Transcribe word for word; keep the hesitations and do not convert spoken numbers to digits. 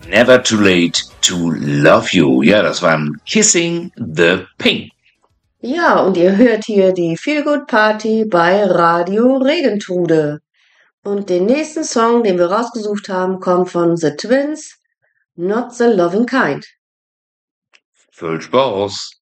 Never Too Late to Love You. Ja, das war Kissing the Pink. Ja, und ihr hört hier die Feel Good Party bei Radio Regentrude. Und den nächsten Song, den wir rausgesucht haben, kommt von The Twins, Not the Loving Kind. Viel Spaß.